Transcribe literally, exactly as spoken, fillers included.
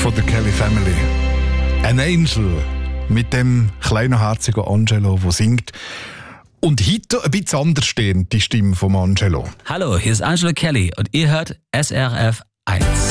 von der Kelly Family. An Angel mit dem kleinen herzigen Angelo, der singt. Und heute ein bisschen anders stehend, die Stimme von Angelo. Hallo, hier ist Angelo Kelly und ihr hört S R F eins.